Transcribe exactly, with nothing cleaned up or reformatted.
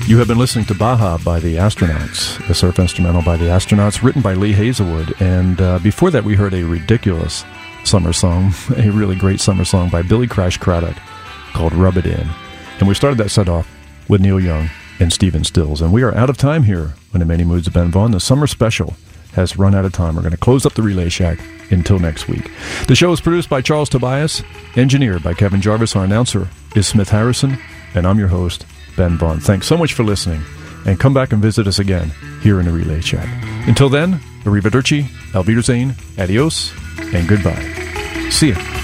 You have been listening to Baja by the Astronauts, a surf instrumental by the Astronauts, written by Lee Hazelwood. And uh, before that, we heard a ridiculous summer song, a really great summer song by Billy Crash Craddock called Rub It In. And we started that set off with Neil Young and Stephen Stills. And we are out of time here on the Many Moods of Ben Vaughn. The summer special has run out of time. We're going to close up the Relay Shack until next week. The show is produced by Charles Tobias, engineered by Kevin Jarvis. Our announcer is Smith Harrison, and I'm your host, Ben Vaughn. Thanks so much for listening, and come back and visit us again here in the Relay Shack. Until then, arrivederci, auf Wiedersehen, adios, and goodbye. See ya.